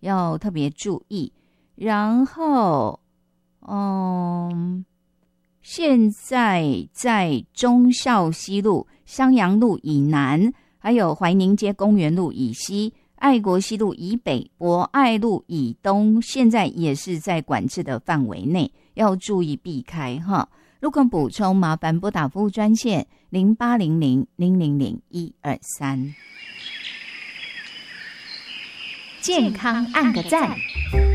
要特别注意。然后现在在忠孝西路、襄阳路以南，还有怀宁街公园路以西、爱国西路以北、博爱路以东，现在也是在管制的范围内，要注意避开哈。如果补充，麻烦拨打服务专线0800-000-123。健康按个赞。